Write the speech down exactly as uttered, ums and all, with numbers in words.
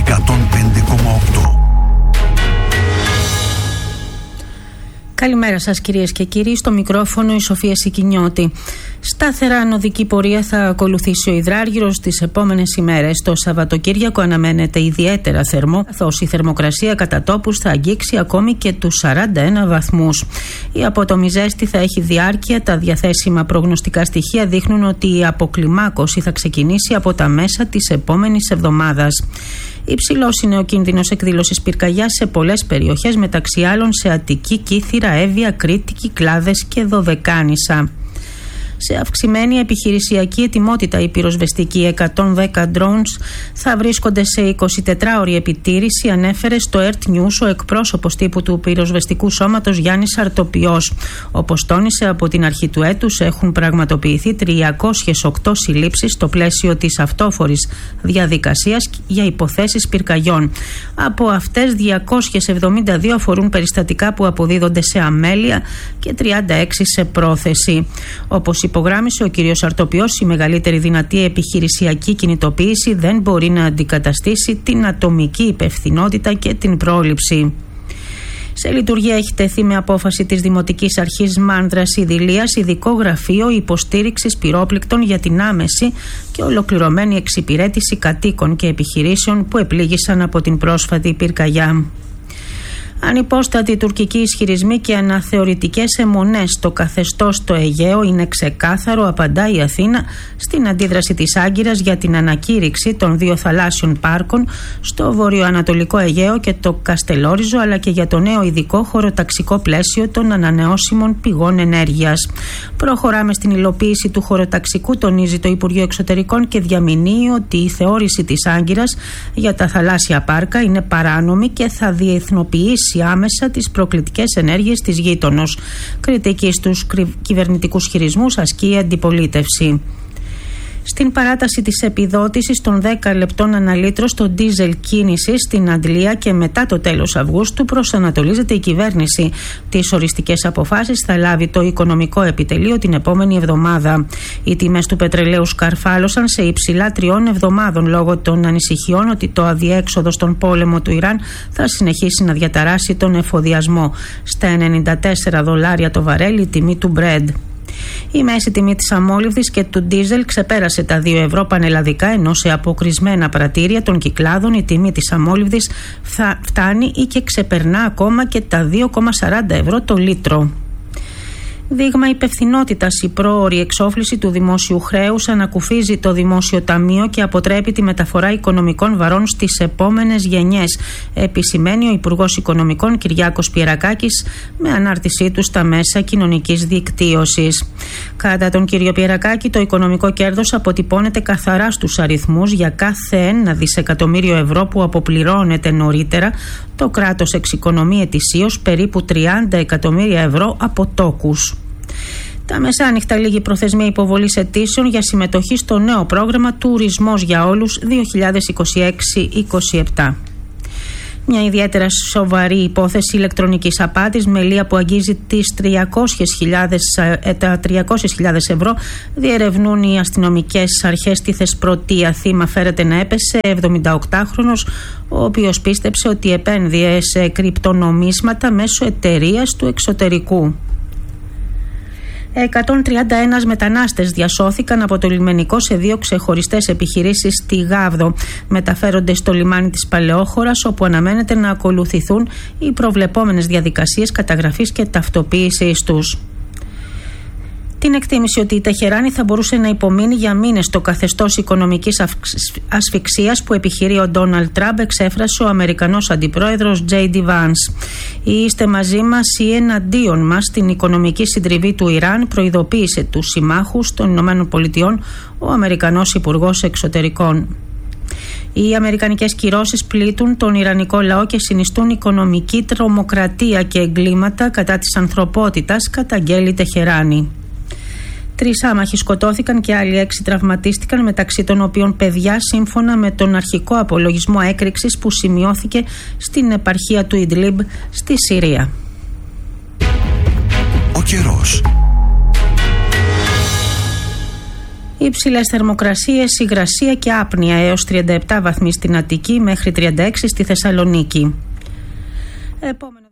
εκατόν πέντε κόμμα οκτώ. Καλημέρα σας κυρίες και κύριοι, στο μικρόφωνο η Σοφία Σικινιώτη. Σταθερά ανωδική πορεία θα ακολουθήσει ο υδράργυρος τις επόμενες ημέρες. Το Σαββατοκύριακο αναμένεται ιδιαίτερα θερμό, καθώς η θερμοκρασία κατά τόπους θα αγγίξει ακόμη και τους σαράντα ένα βαθμούς. Η απότομη ζέστη θα έχει διάρκεια. Τα διαθέσιμα προγνωστικά στοιχεία δείχνουν ότι η αποκλιμάκωση θα ξεκινήσει από τα μέσα της επόμενης εβδομάδας. Υψηλός είναι ο κίνδυνος εκδήλωσης πυρκαγιάς σε πολλές περιοχές, μεταξύ άλλων σε Αττική, Κύθυρα, Εύβοια, Κρήτη, Κυκλάδες και Δωδεκάνησα. Σε αυξημένη επιχειρησιακή ετοιμότητα, οι πυροσβεστικοί εκατόν δέκα drones θα βρίσκονται σε εικοσιτετράωρη επιτήρηση, ανέφερε στο Earth News ο εκπρόσωπος τύπου του πυροσβεστικού σώματος Γιάννης Αρτοπιός. Όπως τόνισε, από την αρχή του έτους έχουν πραγματοποιηθεί τριακόσιες οκτώ συλλήψεις στο πλαίσιο της αυτόφορης διαδικασίας για υποθέσεις πυρκαγιών. Από αυτές, διακόσιες εβδομήντα δύο αφορούν περιστατικά που αποδίδονται σε αμέλεια και τριάντα έξι σε πρόθεση. Όπως υπογράμμισε ο κ. Αρτοπιός, η μεγαλύτερη δυνατή επιχειρησιακή κινητοποίηση δεν μπορεί να αντικαταστήσει την ατομική υπευθυνότητα και την πρόληψη. Σε λειτουργία έχει τεθεί με απόφαση της Δημοτικής Αρχής Μάνδρας Ιδηλίας ειδικό γραφείο υποστήριξης πυρόπληκτων για την άμεση και ολοκληρωμένη εξυπηρέτηση κατοίκων και επιχειρήσεων που επλήγησαν από την πρόσφατη πυρκαγιά. Ανυπόστατοι τουρκικοί ισχυρισμοί και αναθεωρητικές αιμονές στο καθεστώς στο Αιγαίο είναι ξεκάθαρο, απαντά η Αθήνα στην αντίδραση της Άγκυρας για την ανακήρυξη των δύο θαλάσσιων πάρκων στο βορειοανατολικό Αιγαίο και το Καστελόριζο, αλλά και για το νέο ειδικό χωροταξικό πλαίσιο των ανανεώσιμων πηγών ενέργειας. Προχωράμε στην υλοποίηση του χωροταξικού, τονίζει το Υπουργείο Εξωτερικών, και διαμηνύει ότι η θεώρηση της Άγκυρας για τα θαλάσσια πάρκα είναι παράνομη και θα διεθνοποιήσει άμεσα τις προκλητικές ενέργειες της γείτονος. Κριτική στους κυβερνητικούς χειρισμούς ασκεί η αντιπολίτευση. Στην παράταση της επιδότησης των δέκα λεπτών αναλύτρο στο ντίζελ κίνηση στην Αντλία και μετά το τέλος Αυγούστου προσανατολίζεται η κυβέρνηση. Τις οριστικές αποφάσεις θα λάβει το Οικονομικό Επιτελείο την επόμενη εβδομάδα. Οι τιμές του πετρελαίου σκαρφάλωσαν σε υψηλά τριών εβδομάδων λόγω των ανησυχιών ότι το αδιέξοδο στον πόλεμο του Ιράν θα συνεχίσει να διαταράσει τον εφοδιασμό. Στα ενενήντα τέσσερα δολάρια το βαρέλι η τιμή του Brent. Η μέση τιμή της αμόλυβδης και του ντίζελ ξεπέρασε τα δύο ευρώ πανελλαδικά, ενώ σε αποκρισμένα πρατήρια των Κυκλάδων η τιμή της αμόλυβδης φτάνει ή και ξεπερνά ακόμα και τα δύο κόμμα σαράντα ευρώ το λίτρο. Δείγμα υπευθυνότητας, η πρόωρη εξόφληση του δημόσιου χρέους ανακουφίζει το Δημόσιο Ταμείο και αποτρέπει τη μεταφορά οικονομικών βαρών στις επόμενες γενιές, επισημαίνει ο Υπουργός Οικονομικών Κυριάκος Πιερακάκης με ανάρτησή του στα μέσα κοινωνικής δικτύωσης. Κατά τον κύριο Πιερακάκη, το οικονομικό κέρδος αποτυπώνεται καθαρά στους αριθμούς. Για κάθε ένα δισεκατομμύριο ευρώ που αποπληρώνεται νωρίτερα, το κράτος εξοικονομεί ετησίως περίπου τριάντα εκατομμύρια ευρώ από τόκους. Τα μεσάνυχτα λίγη προθεσμία υποβολής αιτήσεων για συμμετοχή στο νέο πρόγραμμα Τουρισμός για Όλους δύο χιλιάδες είκοσι έξι είκοσι επτά. Μια ιδιαίτερα σοβαρή υπόθεση ηλεκτρονικής απάτης με λία που αγγίζει τις τριακόσιες χιλιάδες ευρώ διερευνούν οι αστυνομικές αρχές στη Θεσπρωτεία. Θύμα φέρεται να έπεσε εβδομηνταοκτάχρονος, ο οποίος πίστεψε ότι επένδυε σε κρυπτονομίσματα μέσω εταιρείας του εξωτερικού. εκατόν τριάντα ένα μετανάστες διασώθηκαν από το λιμενικό σε δύο ξεχωριστές επιχειρήσεις στη Γάβδο. Μεταφέρονται στο λιμάνι της Παλαιόχωρας, όπου αναμένεται να ακολουθηθούν οι προβλεπόμενες διαδικασίες καταγραφής και ταυτοποίησης τους. Την εκτίμηση ότι η Τεχεράνη θα μπορούσε να υπομείνει για μήνες στο καθεστώς οικονομικής ασφυξίας που επιχειρεί ο Ντόναλντ Τραμπ εξέφρασε ο Αμερικανός Αντιπρόεδρος τζέι ντι Vance. «Είστε μαζί μας ή εναντίον μας στην οικονομική συντριβή του Ιράν», προειδοποίησε τους συμμάχους των Ηνωμένων Πολιτειών ο Αμερικανός Υπουργός Εξωτερικών. Οι αμερικανικές κυρώσεις πλήττουν τον ιρανικό λαό και συνιστούν οικονομική τρομοκρατία και εγκλήματα κατά της ανθρωπότητας, καταγγέλει Τεχεράνη. Τρεις άμαχοι σκοτώθηκαν και άλλοι έξι τραυματίστηκαν, μεταξύ των οποίων παιδιά, σύμφωνα με τον αρχικό απολογισμό έκρηξης που σημειώθηκε στην επαρχία του Ιντλίμπ στη Συρία. Ο καιρός. Υψηλές θερμοκρασίες, υγρασία και άπνοια έως τριάντα επτά βαθμοί στην Αττική μέχρι τριάντα έξι στη Θεσσαλονίκη. Επόμενο...